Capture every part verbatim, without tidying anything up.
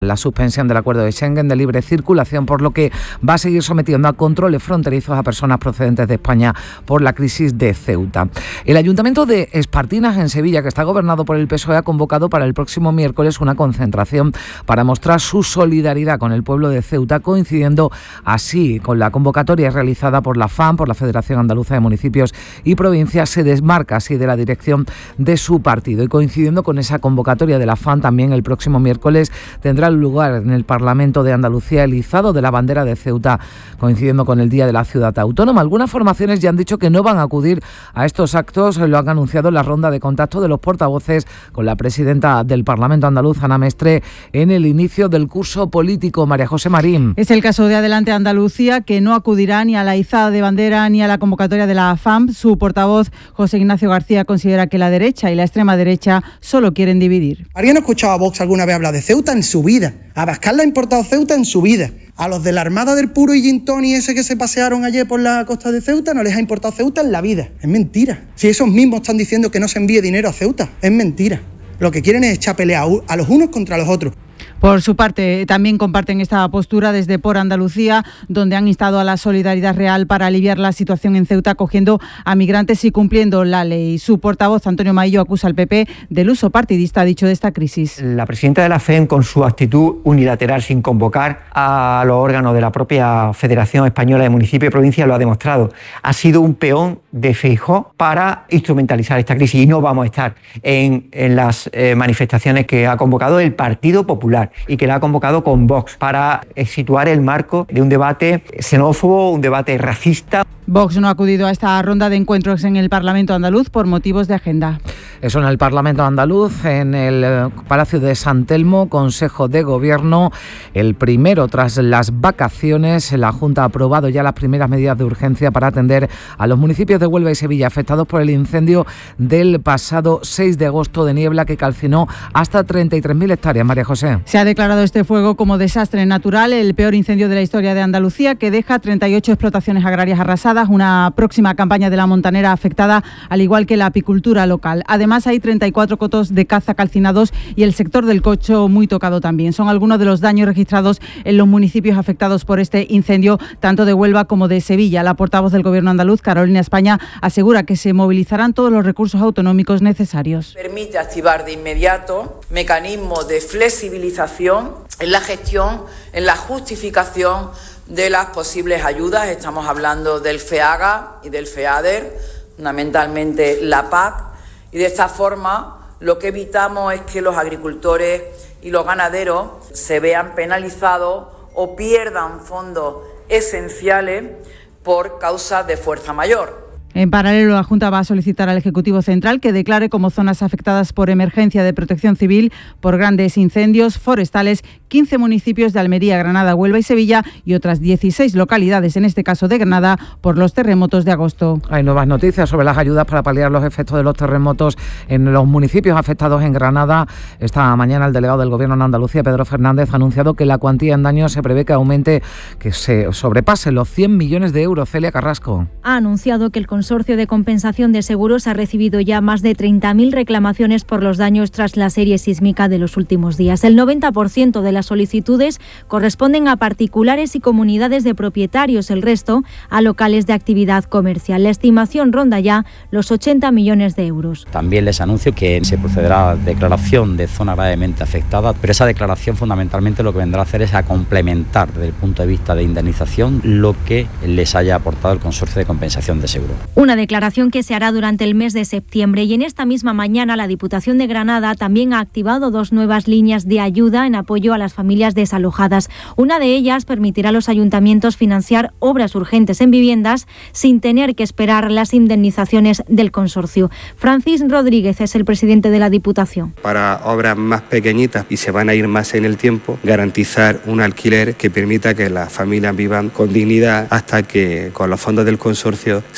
la suspensión del acuerdo de Schengen de libre circulación, por lo que va a seguir sometiendo a controles fronterizos a personas procedentes de España por la crisis de Ceuta. El Ayuntamiento de Espartinas, en Sevilla, que está gobernado por el P S O E, ha convocado para el próximo miércoles una concentración para mostrar su solidaridad con el pueblo de Ceuta, coincidiendo así con la convocatoria realizada por la F A M, por la Federación Andaluza de Municipios y Provincias. Se desmarca así de la dirección de su partido, y coincidiendo con esa convocatoria de la F A M, también el próximo miércoles tendrá lugar en el Parlamento de Andalucía el izado de la bandera de Ceuta, coincidiendo con el Día de la Ciudad Autónoma. Algunas formaciones ya han dicho que no van a acudir a estos actos, lo han anunciado en la ronda de contacto de los portavoces con la presidenta del Parlamento andaluz, Ana Mestre, en el inicio del curso político. María José Marín. Es el caso de Adelante Andalucía, que no acudirá ni a la izada de bandera ni a la convocatoria de la F A M. Su portavoz, José Ignacio García, considera que la derecha y la extrema derecha solo quieren dividir. ¿Alguien ha escuchado a Vox alguna vez hablar de Ceuta en su vida? A Abascal le ha importado Ceuta en su vida. A los de la Armada del Puro y Gintoni ese que se pasearon ayer por la costa de Ceuta no les ha importado Ceuta en la vida. Es mentira. Si esos mismos están diciendo que no se envíe dinero a Ceuta, es mentira. Lo que quieren es echar pelea a los unos contra los otros. Por su parte, también comparten esta postura desde Por Andalucía, donde han instado a la solidaridad real para aliviar la situación en Ceuta, acogiendo a migrantes y cumpliendo la ley. Su portavoz, Antonio Maillo, acusa al P P del uso partidista, ha dicho, de esta crisis. La presidenta de la F E M, con su actitud unilateral sin convocar a los órganos de la propia Federación Española de Municipios y Provincias, lo ha demostrado. Ha sido un peón de Feijóo para instrumentalizar esta crisis, y no vamos a estar en, en las eh, manifestaciones que ha convocado el Partido Popular y que la ha convocado con Vox para situar el marco de un debate xenófobo, un debate racista. Vox no ha acudido a esta ronda de encuentros en el Parlamento andaluz por motivos de agenda. Eso en el Parlamento andaluz, en el Palacio de San Telmo, Consejo de Gobierno, el primero tras las vacaciones. La Junta ha aprobado ya las primeras medidas de urgencia para atender a los municipios de Huelva y Sevilla afectados por el incendio del pasado seis de agosto de niebla que calcinó hasta treinta y tres mil hectáreas. María José. Se ha declarado este fuego como desastre natural, el peor incendio de la historia de Andalucía, que deja treinta y ocho explotaciones agrarias arrasadas, una próxima campaña de la montanera afectada, al igual que la apicultura local. Además, hay treinta y cuatro cotos de caza calcinados y el sector del cocho muy tocado también. Son algunos de los daños registrados en los municipios afectados por este incendio, tanto de Huelva como de Sevilla. La portavoz del Gobierno andaluz, Carolina España, asegura que se movilizarán todos los recursos autonómicos necesarios. Permite activar de inmediato mecanismos de flexibilización en la gestión, en la justificación de las posibles ayudas. Estamos hablando del FEAGA y del FEADER, fundamentalmente la P A C, y de esta forma lo que evitamos es que los agricultores y los ganaderos se vean penalizados o pierdan fondos esenciales por causa de fuerza mayor. En paralelo, la Junta va a solicitar al Ejecutivo Central que declare como zonas afectadas por emergencia de protección civil por grandes incendios forestales quince municipios de Almería, Granada, Huelva y Sevilla, y otras dieciséis localidades, en este caso de Granada, por los terremotos de agosto. Hay nuevas noticias sobre las ayudas para paliar los efectos de los terremotos en los municipios afectados en Granada. Esta mañana el delegado del Gobierno en Andalucía, Pedro Fernández, ha anunciado que la cuantía en daños se prevé que aumente, que se sobrepase los cien millones de euros. Celia Carrasco. Ha anunciado que el Consorcio de Compensación de Seguros ha recibido ya más de treinta mil reclamaciones por los daños tras la serie sísmica de los últimos días. El noventa por ciento de las solicitudes corresponden a particulares y comunidades de propietarios, el resto a locales de actividad comercial. La estimación ronda ya los ochenta millones de euros. También les anuncio que se procederá a declaración de zona gravemente afectada, pero esa declaración fundamentalmente lo que vendrá a hacer es a complementar desde el punto de vista de indemnización lo que les haya aportado el Consorcio de Compensación de Seguros. Una declaración que se hará durante el mes de septiembre, y en esta misma mañana la Diputación de Granada también ha activado dos nuevas líneas de ayuda en apoyo a las familias desalojadas. Una de ellas permitirá a los ayuntamientos financiar obras urgentes en viviendas sin tener que esperar las indemnizaciones del consorcio. Francis Rodríguez es el presidente de la Diputación. Para obras más pequeñitas y se van a ir más en el tiempo, garantizar un alquiler que permita que las familias vivan con dignidad hasta que con los fondos del consorcio se ejecute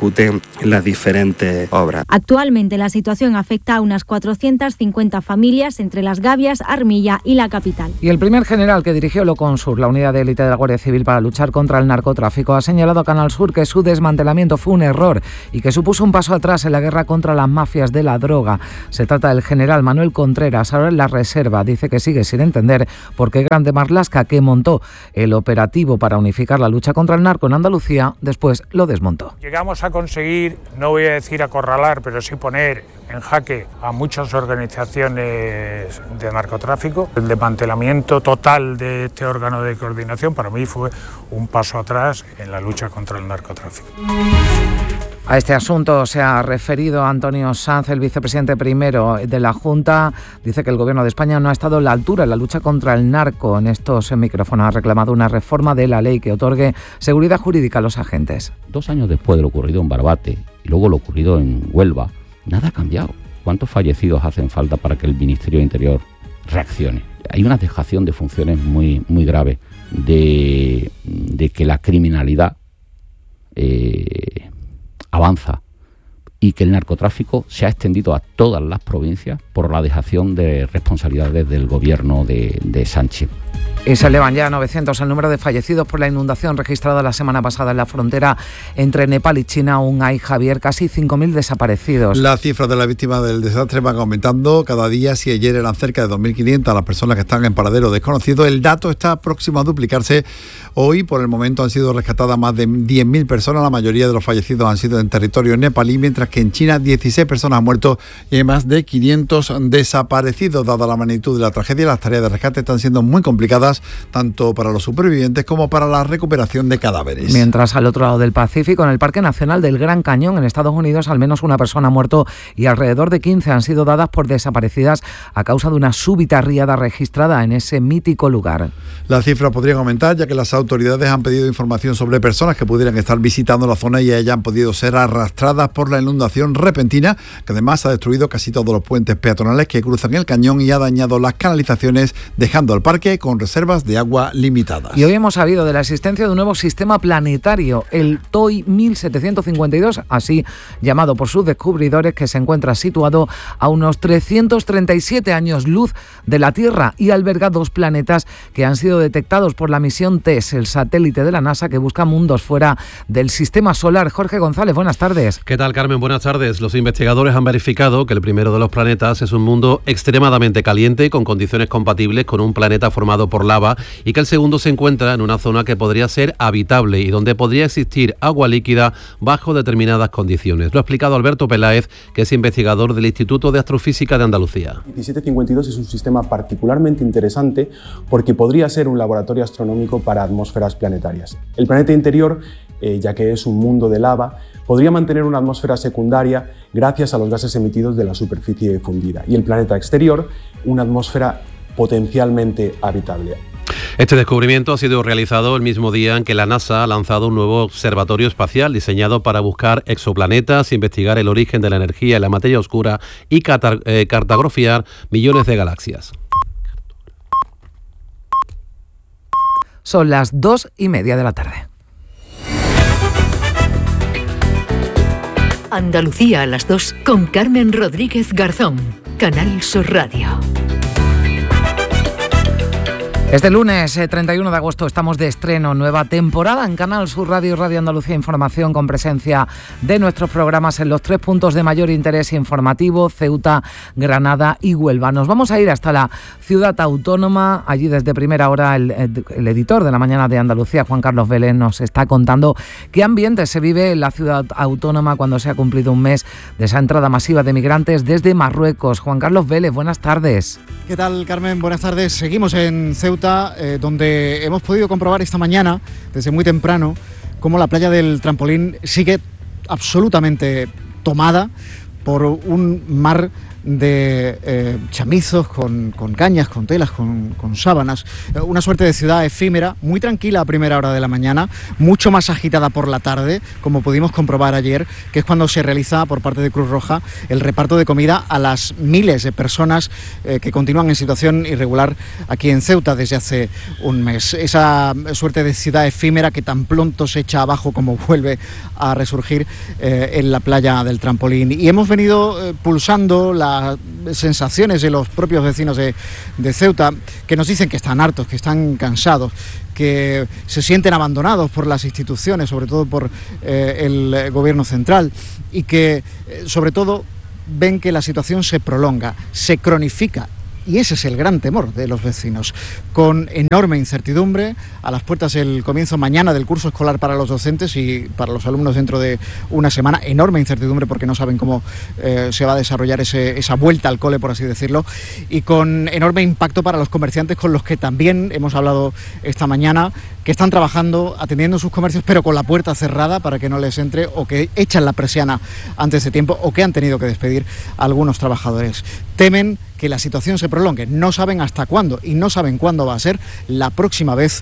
ejecuten las diferentes obras. Actualmente la situación afecta a unas cuatrocientas cincuenta familias entre Las Gavias, Armilla y la capital. Y el primer general que dirigió Loconsur, la unidad de élite de la Guardia Civil para luchar contra el narcotráfico, ha señalado a Canal Sur que su desmantelamiento fue un error y que supuso un paso atrás en la guerra contra las mafias de la droga. Se trata del general Manuel Contreras, ahora en la reserva. Dice que sigue sin entender por qué Grande Marlaska, que montó el operativo para unificar la lucha contra el narco en Andalucía, después lo desmontó. Llegamos a conseguir, no voy a decir acorralar, pero sí poner en jaque a muchas organizaciones de narcotráfico. El desmantelamiento total de este órgano de coordinación para mí fue un paso atrás en la lucha contra el narcotráfico. A este asunto se ha referido Antonio Sanz, el vicepresidente primero de la Junta. Dice que el Gobierno de España no ha estado a la altura en la lucha contra el narco. En estos micrófonos ha reclamado una reforma de la ley que otorgue seguridad jurídica a los agentes. Dos años después de lo ocurrido en Barbate y luego lo ocurrido en Huelva, nada ha cambiado. ¿Cuántos fallecidos hacen falta para que el Ministerio de Interior reaccione? Hay una dejación de funciones muy, muy grave de, de que la criminalidad eh, avanza y que el narcotráfico se ha extendido a todas las provincias por la dejación de responsabilidades del gobierno de, de Sánchez. Y se elevan ya a novecientos el número de fallecidos por la inundación registrada la semana pasada en la frontera entre Nepal y China. Un hay, Javier, casi cinco mil desaparecidos. Las cifras de las víctimas del desastre van aumentando cada día. Si ayer eran cerca de dos mil quinientas las personas que están en paradero desconocido, el dato está próximo a duplicarse. Hoy, por el momento, han sido rescatadas más de diez mil personas. La mayoría de los fallecidos han sido en territorio nepalí, mientras que en China dieciséis personas han muerto y hay más de quinientos desaparecidos. Dada la magnitud de la tragedia, las tareas de rescate están siendo muy complicadas, tanto para los supervivientes como para la recuperación de cadáveres. Mientras al otro lado del Pacífico, en el Parque Nacional del Gran Cañón, en Estados Unidos, al menos una persona ha muerto y alrededor de quince han sido dadas por desaparecidas a causa de una súbita riada registrada en ese mítico lugar. La cifra podría aumentar, ya que las autoridades han pedido información sobre personas que pudieran estar visitando la zona y hayan podido ser arrastradas por la inundación repentina, que además ha destruido casi todos los puentes peatonales que cruzan el cañón y ha dañado las canalizaciones, dejando al parque con reservas de agua limitadas. Y hoy hemos sabido de la existencia de un nuevo sistema planetario, el T O I mil setecientos cincuenta y dos, así llamado por sus descubridores, que se encuentra situado a unos trescientos treinta y siete años luz de la Tierra y alberga dos planetas que han sido detectados por la misión TESS, el satélite de la NASA que busca mundos fuera del sistema solar. Jorge González, buenas tardes. ¿Qué tal, Carmen? Buenas tardes. Los investigadores han verificado que el primero de los planetas es un mundo extremadamente caliente con condiciones compatibles con un planeta formado por lava, y que el segundo se encuentra en una zona que podría ser habitable y donde podría existir agua líquida bajo determinadas condiciones. Lo ha explicado Alberto Peláez, que es investigador del Instituto de Astrofísica de Andalucía. diecisiete cincuenta y dos es un sistema particularmente interesante porque podría ser un laboratorio astronómico para atmósferas planetarias. El planeta interior, eh, ya que es un mundo de lava, podría mantener una atmósfera secundaria gracias a los gases emitidos de la superficie fundida, y el planeta exterior, una atmósfera potencialmente habitable. Este descubrimiento ha sido realizado el mismo día en que la NASA ha lanzado un nuevo observatorio espacial diseñado para buscar exoplanetas, investigar el origen de la energía y la materia oscura y catar- eh, cartografiar millones de galaxias. Son las dos y media de la tarde. Andalucía a las dos con Carmen Rodríguez Garzón, Canal Sur Radio. Este lunes eh, treinta y uno de agosto estamos de estreno, nueva temporada en Canal Sur Radio y Radio Andalucía Información, con presencia de nuestros programas en los tres puntos de mayor interés informativo, Ceuta, Granada y Huelva. Nos vamos a ir hasta la ciudad autónoma. Allí desde primera hora el, el editor de La Mañana de Andalucía, Juan Carlos Vélez, nos está contando qué ambiente se vive en la ciudad autónoma cuando se ha cumplido un mes de esa entrada masiva de migrantes desde Marruecos. Juan Carlos Vélez, buenas tardes. ¿Qué tal, Carmen? Buenas tardes. Seguimos en Ceuta, eh, donde hemos podido comprobar esta mañana, desde muy temprano, cómo la playa del Trampolín sigue absolutamente tomada por un mar de eh, chamizos, con, con cañas, con telas, con, con sábanas. Una suerte de ciudad efímera, muy tranquila a primera hora de la mañana, mucho más agitada por la tarde, como pudimos comprobar ayer, que es cuando se realiza por parte de Cruz Roja el reparto de comida a las miles de personas eh, que continúan en situación irregular aquí en Ceuta desde hace un mes. Esa suerte de ciudad efímera que tan pronto se echa abajo como vuelve a resurgir eh, en la playa del Trampolín. Y hemos venido eh, pulsando las sensaciones de los propios vecinos de, de Ceuta, que nos dicen que están hartos, que están cansados, que se sienten abandonados por las instituciones, sobre todo por eh, el gobierno central, y que eh, sobre todo ven que la situación se prolonga, se cronifica. Y ese es el gran temor de los vecinos, con enorme incertidumbre a las puertas del comienzo mañana del curso escolar para los docentes y para los alumnos dentro de una semana. Enorme incertidumbre porque no saben cómo eh, se va a desarrollar ese, esa vuelta al cole, por así decirlo, y con enorme impacto para los comerciantes con los que también hemos hablado esta mañana, que están trabajando, atendiendo sus comercios, pero con la puerta cerrada para que no les entre, o que echan la persiana antes de tiempo, o que han tenido que despedir a algunos trabajadores. Temen que la situación se prolongue, no saben hasta cuándo y no saben cuándo va a ser la próxima vez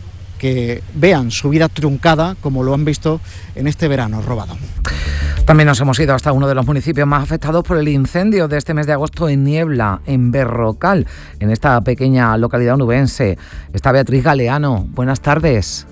que vean su vida truncada como lo han visto en este verano robado. También nos hemos ido hasta uno de los municipios más afectados por el incendio de este mes de agosto en Niebla, en Berrocal, en esta pequeña localidad onubense. Está Beatriz Galeano. Buenas tardes.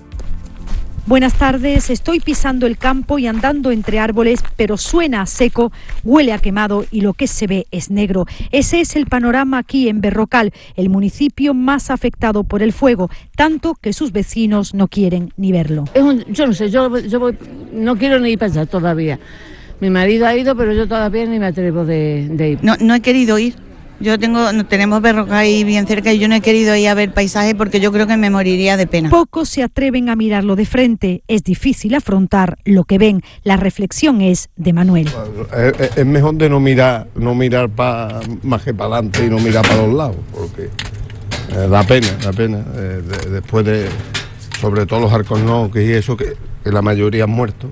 Buenas tardes, estoy pisando el campo y andando entre árboles, pero suena a seco, huele a quemado y lo que se ve es negro. Ese es el panorama aquí en Berrocal, el municipio más afectado por el fuego, tanto que sus vecinos no quieren ni verlo. Es un, yo no sé, yo, yo voy, no quiero ni ir para allá todavía. Mi marido ha ido, pero yo todavía ni me atrevo de, de ir. No, no he querido ir. Yo tengo, tenemos Berrocal ahí bien cerca y yo no he querido ir a ver paisaje porque yo creo que me moriría de pena. Pocos se atreven a mirarlo de frente. Es difícil afrontar lo que ven. La reflexión es de Manuel. Es, es mejor de no mirar, no mirar pa, más que para adelante y no mirar para los lados, porque eh, da pena, da pena. Eh, de, después de, sobre todo los alcornoques y eso, que, que la mayoría han muerto.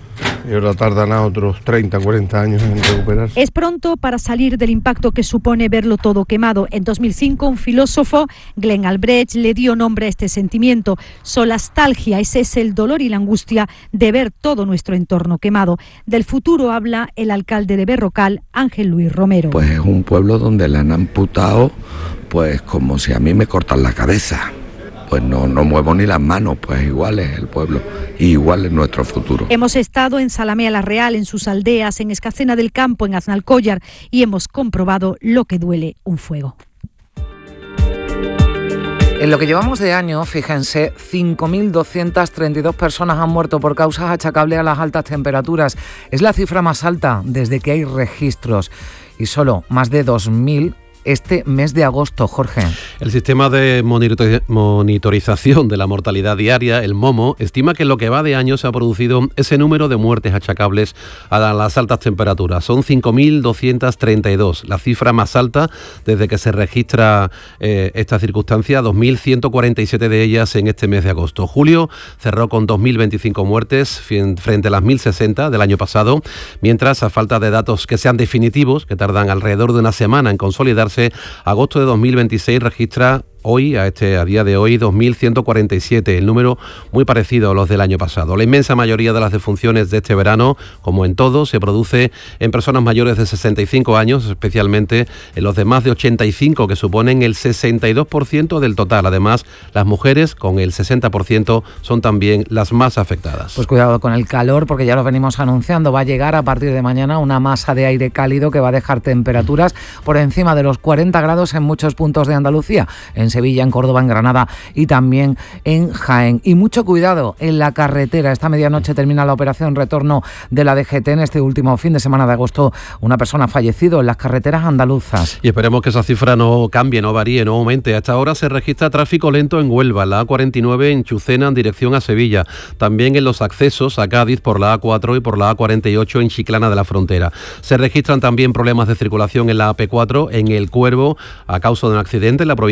Y ahora tardan a otros treinta, cuarenta años en recuperarse. Es pronto para salir del impacto que supone verlo todo quemado. En dos mil cinco, un filósofo, Glenn Albrecht, le dio nombre a este sentimiento. Solastalgia, ese es el dolor y la angustia de ver todo nuestro entorno quemado. Del futuro habla el alcalde de Berrocal, Ángel Luis Romero. Pues es un pueblo donde le han amputado, pues como si a mí me cortan la cabeza. Pues no, no muevo ni las manos, pues igual es el pueblo, y igual es nuestro futuro. Hemos estado en Salamea la Real, en sus aldeas, en Escacena del Campo, en Aznalcóllar, y hemos comprobado lo que duele un fuego. En lo que llevamos de año, fíjense, cinco mil doscientas treinta y dos personas han muerto por causas achacables a las altas temperaturas. Es la cifra más alta desde que hay registros, y solo más de dos mil este mes de agosto, Jorge. El sistema de monitorización de la mortalidad diaria, el MOMO, estima que en lo que va de año se ha producido ese número de muertes achacables a las altas temperaturas. Son cinco mil doscientas treinta y dos, la cifra más alta desde que se registra eh, esta circunstancia, dos mil ciento cuarenta y siete de ellas en este mes de agosto. Julio cerró con dos mil veinticinco muertes frente a las mil sesenta del año pasado, mientras a falta de datos que sean definitivos, que tardan alrededor de una semana en consolidarse, agosto de dos mil veintiséis registra hoy, a este a día de hoy, dos mil ciento cuarenta y siete, el número muy parecido a los del año pasado. La inmensa mayoría de las defunciones de este verano, como en todo, se produce en personas mayores de sesenta y cinco años, especialmente en los de más de ochenta y cinco, que suponen el sesenta y dos por ciento del total. Además, las mujeres, con el sesenta por ciento, son también las más afectadas. Pues cuidado con el calor, porque ya lo venimos anunciando, va a llegar a partir de mañana una masa de aire cálido que va a dejar temperaturas por encima de los cuarenta grados en muchos puntos de Andalucía, en Sevilla, en Córdoba, en Granada y también en Jaén. Y mucho cuidado en la carretera. Esta medianoche termina la operación retorno de la D G T. En este último fin de semana de agosto, una persona ha fallecido en las carreteras andaluzas. Y esperemos que esa cifra no cambie, no varíe, no aumente. Hasta ahora se registra tráfico lento en Huelva, la A cuarenta y nueve en Chucena en dirección a Sevilla. También en los accesos a Cádiz por la A cuatro y por la A cuarenta y ocho en Chiclana de la Frontera. Se registran también problemas de circulación en la A P cuatro en El Cuervo a causa de un accidente en la provincia de Sevilla,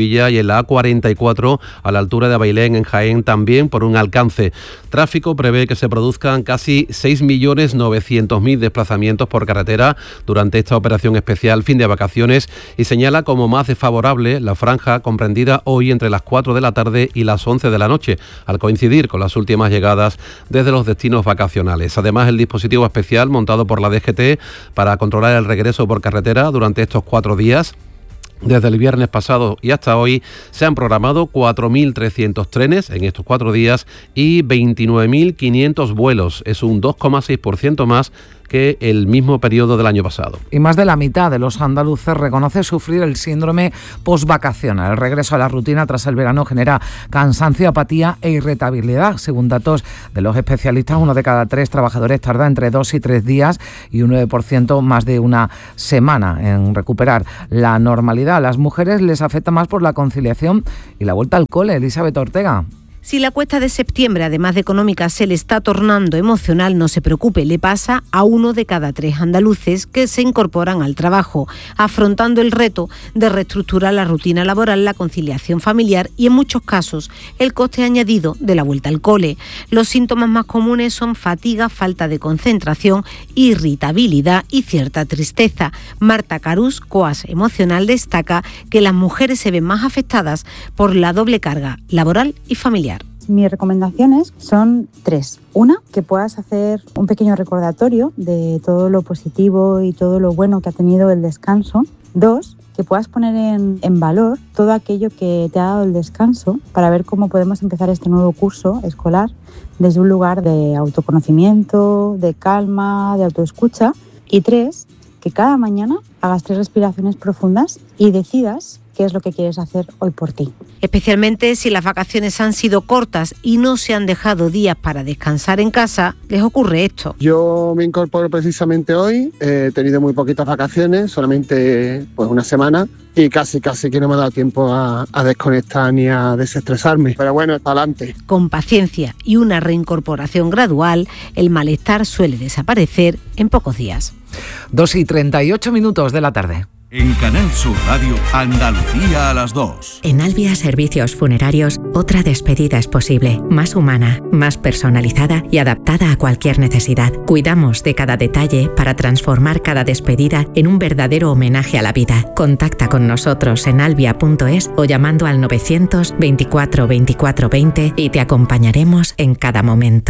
Sevilla y en la A cuarenta y cuatro a la altura de Bailén en Jaén también por un alcance. Tráfico prevé que se produzcan casi seis millones novecientos mil desplazamientos por carretera durante esta operación especial fin de vacaciones y señala como más desfavorable la franja comprendida hoy entre las cuatro de la tarde y las once de la noche, al coincidir con las últimas llegadas desde los destinos vacacionales. Además, el dispositivo especial montado por la D G T para controlar el regreso por carretera durante estos cuatro días. Desde el viernes pasado y hasta hoy se han programado cuatro mil trescientos trenes en estos cuatro días y veintinueve mil quinientos vuelos. Es un dos coma seis por ciento más que el mismo periodo del año pasado. Y más de la mitad de los andaluces reconoce sufrir el síndrome postvacacional. El regreso a la rutina tras el verano genera cansancio, apatía e irritabilidad. Según datos de los especialistas, uno de cada tres trabajadores tarda entre dos y tres días y un nueve por ciento más de una semana en recuperar la normalidad. A las mujeres les afecta más por la conciliación y la vuelta al cole. Elizabeth Ortega. Si la cuesta de septiembre, además de económica, se le está tornando emocional, no se preocupe, le pasa a uno de cada tres andaluces que se incorporan al trabajo, afrontando el reto de reestructurar la rutina laboral, la conciliación familiar y, en muchos casos, el coste añadido de la vuelta al cole. Los síntomas más comunes son fatiga, falta de concentración, irritabilidad y cierta tristeza. Marta Carús, coach emocional, destaca que las mujeres se ven más afectadas por la doble carga laboral y familiar. Mis recomendaciones son tres. Una, que puedas hacer un pequeño recordatorio de todo lo positivo y todo lo bueno que ha tenido el descanso. Dos, que puedas poner en, en valor todo aquello que te ha dado el descanso para ver cómo podemos empezar este nuevo curso escolar desde un lugar de autoconocimiento, de calma, de autoescucha. Y tres, que cada mañana hagas tres respiraciones profundas y decidas qué es lo que quieres hacer hoy por ti. Especialmente si las vacaciones han sido cortas y no se han dejado días para descansar en casa, les ocurre esto. Yo me incorporo precisamente hoy, he tenido muy poquitas vacaciones, solamente pues una semana, y casi casi que no me ha dado tiempo a, a desconectar ni a desestresarme. Pero bueno, está adelante. Con paciencia y una reincorporación gradual, el malestar suele desaparecer en pocos días. dos y treinta y ocho minutos de la tarde. En Canal Sur Radio, Andalucía a las dos. En Albia Servicios Funerarios, otra despedida es posible, más humana, más personalizada y adaptada a cualquier necesidad. Cuidamos de cada detalle para transformar cada despedida en un verdadero homenaje a la vida. Contacta con nosotros en albia punto es o llamando al novecientos veinticuatro veinticuatro veinte y te acompañaremos en cada momento.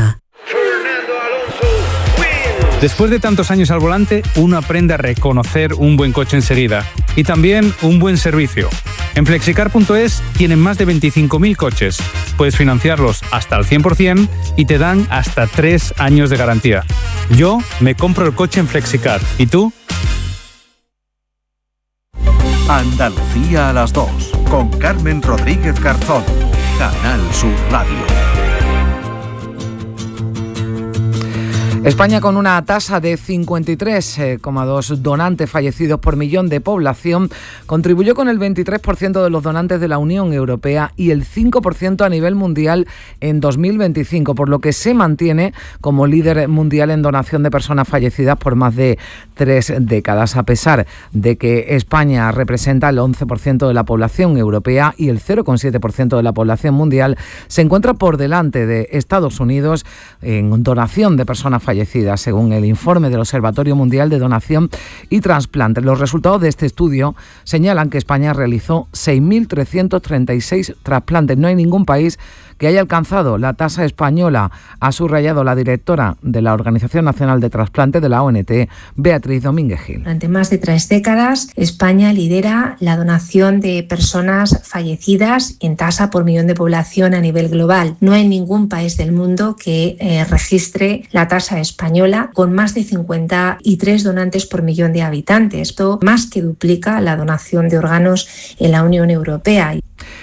Después de tantos años al volante, uno aprende a reconocer un buen coche enseguida y también un buen servicio. En flexicar punto es tienen más de veinticinco mil coches. Puedes financiarlos hasta el cien por ciento y te dan hasta tres años de garantía. Yo me compro el coche en Flexicar. ¿Y tú? Andalucía a las dos, con Carmen Rodríguez Garzón. Canal Sur Radio. España, con una tasa de cincuenta y tres coma dos donantes fallecidos por millón de población, contribuyó con el veintitrés por ciento de los donantes de la Unión Europea y el cinco por ciento a nivel mundial en dos mil veinticinco, por lo que se mantiene como líder mundial en donación de personas fallecidas por más de tres décadas, a pesar de que España representa el once por ciento de la población europea y el cero coma siete por ciento de la población mundial. Se encuentra por delante de Estados Unidos en donación de personas fallecidas, según el informe del Observatorio Mundial de Donación y Trasplante. Los resultados de este estudio señalan que España realizó seis mil trescientos treinta y seis trasplantes. No hay ningún país que haya alcanzado la tasa española, ha subrayado la directora de la Organización Nacional de Trasplante de la O N T, Beatriz Domínguez Gil. Durante más de tres décadas, España lidera la donación de personas fallecidas en tasa por millón de población a nivel global. No hay ningún país del mundo que eh, registre la tasa española, con más de cincuenta y tres donantes por millón de habitantes. Esto más que duplica la donación de órganos en la Unión Europea.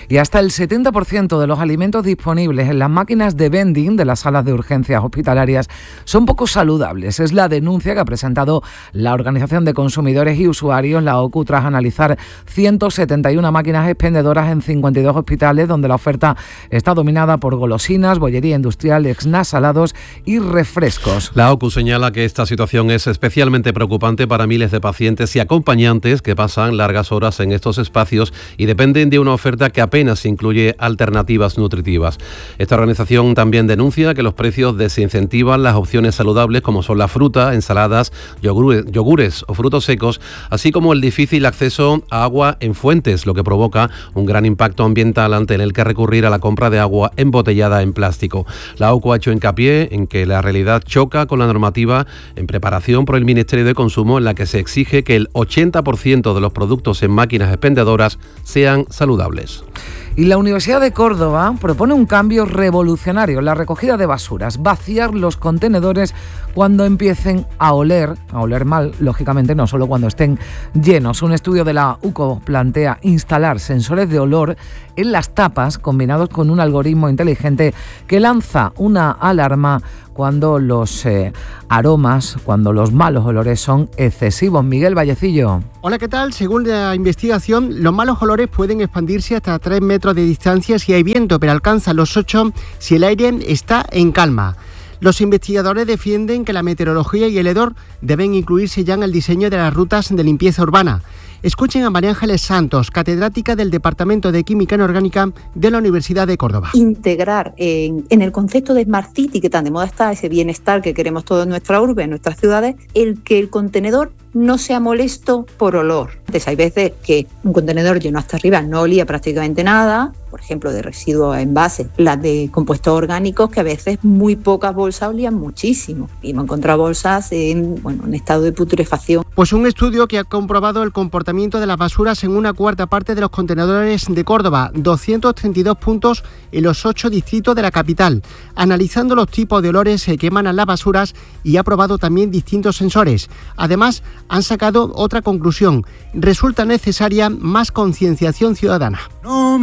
Y hasta el setenta por ciento de los alimentos disponibles en las máquinas de vending de las salas de urgencias hospitalarias son poco saludables. Es la denuncia que ha presentado la Organización de Consumidores y Usuarios, la O C U, tras analizar ciento setenta y una máquinas expendedoras en cincuenta y dos hospitales, donde la oferta está dominada por golosinas, bollería industrial, snacks salados y refrescos. La O C U señala que esta situación es especialmente preocupante para miles de pacientes y acompañantes que pasan largas horas en estos espacios y dependen de una oferta que apenas incluye alternativas nutritivas. Esta organización también denuncia que los precios desincentivan las opciones saludables como son la fruta, ensaladas, yogures, yogures o frutos secos, así como el difícil acceso a agua en fuentes, lo que provoca un gran impacto ambiental ante el que recurrir a la compra de agua embotellada en plástico. La O C U ha hecho hincapié en que la realidad choca con la normativa en preparación por el Ministerio de Consumo, en la que se exige que el ochenta por ciento de los productos en máquinas expendedoras sean saludables. Y la Universidad de Córdoba propone un cambio revolucionario en la recogida de basuras: vaciar los contenedores cuando empiecen a oler, a oler mal, lógicamente, no solo cuando estén llenos. Un estudio de la U C O plantea instalar sensores de olor en las tapas combinados con un algoritmo inteligente que lanza una alarma cuando los eh, aromas, cuando los malos olores son excesivos. Miguel Vallecillo. Hola, ¿qué tal? Según la investigación, los malos olores pueden expandirse hasta tres metros de distancia si hay viento, pero alcanzan los ocho si el aire está en calma. Los investigadores defienden que la meteorología y el hedor deben incluirse ya en el diseño de las rutas de limpieza urbana. Escuchen a María Ángeles Santos, catedrática del Departamento de Química Inorgánica de la Universidad de Córdoba. Integrar en, en el concepto de Smart City, que tan de moda está, ese bienestar que queremos todos en nuestra urbe, en nuestras ciudades, el que el contenedor no sea molesto por olor. Entonces, hay veces que un contenedor lleno hasta arriba no olía prácticamente nada, por ejemplo, de residuos envases, las de compuestos orgánicos, que a veces muy pocas bolsas olían muchísimo. Y hemos encontrado bolsas en, bueno, en estado de putrefacción. Pues un estudio que ha comprobado el comportamiento de las basuras en una cuarta parte de los contenedores de Córdoba, doscientos treinta y dos puntos en los ocho distritos de la capital, analizando los tipos de olores que emanan las basuras, y ha probado también distintos sensores. Además, han sacado otra conclusión: resulta necesaria más concienciación ciudadana. No